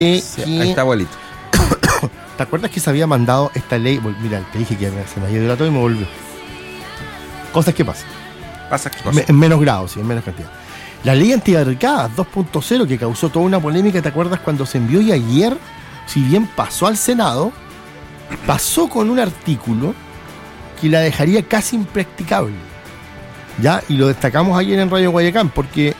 Sí, ahí está, abuelito. ¿Te acuerdas que se había mandado esta ley? Mira, te dije que se me había ido todo y me volvió. Cosas que pasan. En menos grados, sí, en menos cantidad. La ley antibarricadas 2.0, que causó toda una polémica, ¿te acuerdas cuando se envió? Y ayer, si bien pasó al Senado, pasó con un artículo que la dejaría casi impracticable. ¿Ya? Y lo destacamos ayer en Radio Guayacán, porque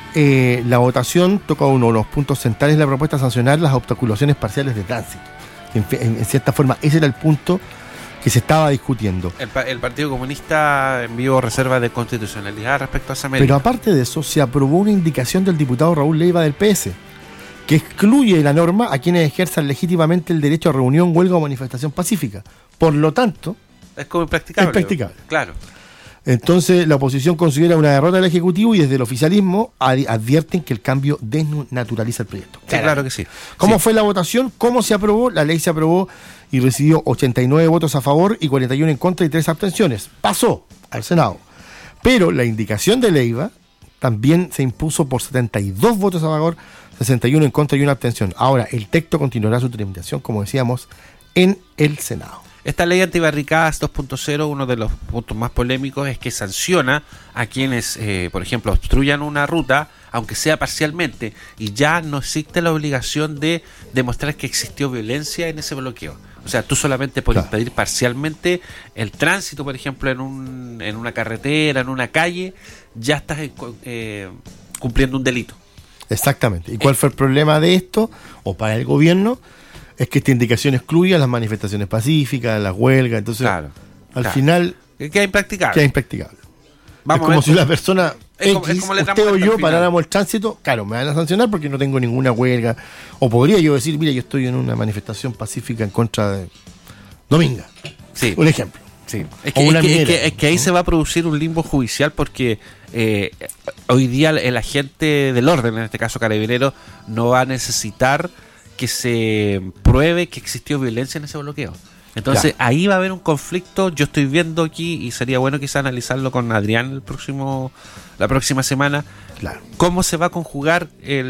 la votación toca uno de los puntos centrales de la propuesta, sancionar las obstaculaciones parciales de tránsito. En cierta forma, ese era el punto que se estaba discutiendo. El Partido Comunista envió reserva de constitucionalidad respecto a esa medida. Pero aparte de eso, se aprobó una indicación del diputado Raúl Leiva del PS, que excluye la norma a quienes ejerzan legítimamente el derecho a reunión, huelga o manifestación pacífica. Por lo tanto, es como impracticable. Es practicable. Claro. Entonces, la oposición considera una derrota del Ejecutivo y desde el oficialismo advierten que el cambio desnaturaliza el proyecto. Sí, claro que sí. ¿Cómo fue la votación? ¿Cómo se aprobó? La ley se aprobó y recibió 89 votos a favor y 41 en contra y 3 abstenciones. Pasó al Senado. Pero la indicación de Leiva también se impuso por 72 votos a favor, 61 en contra y una abstención. Ahora, el texto continuará su tramitación, como decíamos, en el Senado. Esta ley antibarricadas 2.0, uno de los puntos más polémicos es que sanciona a quienes, por ejemplo, obstruyan una ruta, aunque sea parcialmente, y ya no existe la obligación de demostrar que existió violencia en ese bloqueo. O sea, tú solamente por impedir parcialmente el tránsito, por ejemplo, en una carretera, en una calle, ya estás cumpliendo un delito. Exactamente. ¿Y cuál fue el problema de esto? O para el gobierno, es que esta indicación excluye a las manifestaciones pacíficas, las huelgas, entonces al final queda impracticable. Es como si la persona X, como usted o yo paráramos el tránsito, claro, me van a sancionar porque no tengo ninguna huelga. O podría yo decir, mira, yo estoy en una manifestación pacífica en contra de Dominga. Sí. Un ejemplo. Sí. Es que ahí se va a producir un limbo judicial porque hoy día el agente del orden, en este caso carabinero, no va a necesitar que se pruebe que existió violencia en ese bloqueo. Entonces ahí va a haber un conflicto. Yo estoy viendo aquí, y sería bueno quizá analizarlo con Adrián la próxima semana, cómo se va a conjugar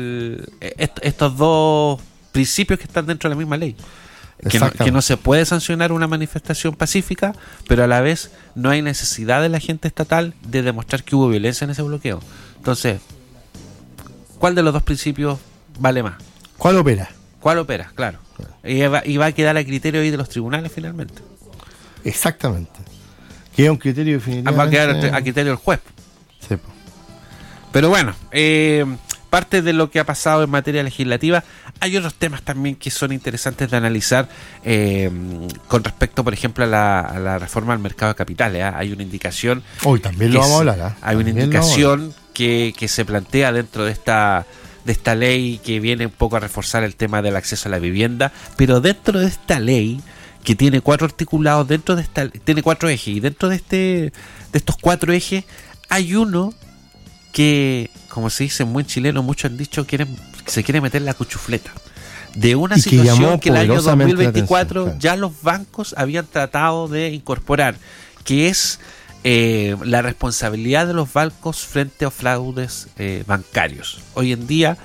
estos dos principios que están dentro de la misma ley. Que no se puede sancionar una manifestación pacífica, pero a la vez no hay necesidad de la agente estatal de demostrar que hubo violencia en ese bloqueo. Entonces, ¿cuál de los dos principios vale más? ¿Cuál opera? Claro. Y va a quedar a criterio ahí de los tribunales finalmente. Exactamente. Queda un criterio definitivo. Va a quedar a criterio del juez. Sí. Pero bueno, parte de lo que ha pasado en materia legislativa, hay otros temas también que son interesantes de analizar con respecto, por ejemplo, a la reforma al mercado de capitales. Hay una indicación. Hoy también lo vamos a hablar. Hay una indicación que se plantea dentro de esta ley, que viene un poco a reforzar el tema del acceso a la vivienda, pero dentro de esta ley, que tiene 4 articulados, tiene 4 ejes, y dentro de estos 4 ejes hay uno que, como se dice en buen chileno, muchos han dicho que se quiere meter la cuchufleta de una situación que el año 2024 ya los bancos habían tratado de incorporar, que es la responsabilidad de los bancos frente a fraudes bancarios. Hoy en día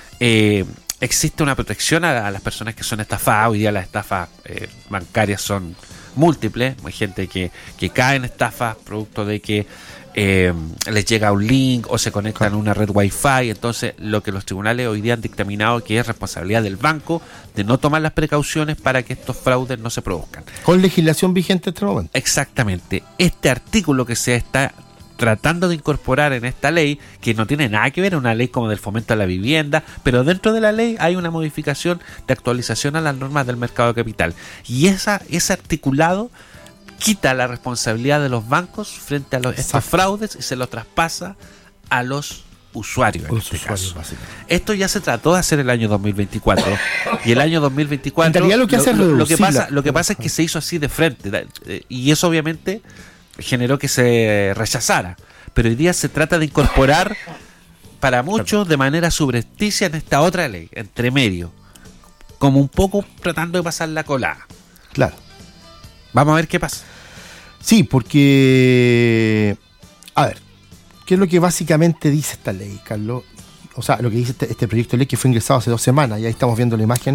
existe una protección a las personas que son estafadas. Hoy día las estafas bancarias son múltiples. Hay gente que cae en estafas producto de que les llega un link o se conectan a una red Wi-Fi. Entonces, lo que los tribunales hoy día han dictaminado que es responsabilidad del banco de no tomar las precauciones para que estos fraudes no se produzcan. Con legislación vigente en este momento. Exactamente. Este artículo que se está tratando de incorporar en esta ley, que no tiene nada que ver, una ley como del fomento a la vivienda, pero dentro de la ley hay una modificación de actualización a las normas del mercado de capital. Y ese articulado quita la responsabilidad de los bancos frente a estos fraudes y se lo traspasa a los usuarios. En este caso. Esto ya se trató de hacer el año 2024 y el año 2024 lo que pasa es que se hizo así de frente, y eso obviamente generó que se rechazara, pero hoy día se trata de incorporar para muchos de manera subrepticia en esta otra ley, entre medio, como un poco tratando de pasar la colada. Claro. Vamos a ver qué pasa. Sí, porque, a ver, ¿qué es lo que básicamente dice esta ley, Carlos? o sea, lo que dice este proyecto de ley que fue ingresado hace 2 semanas, y ahí estamos viendo la imagen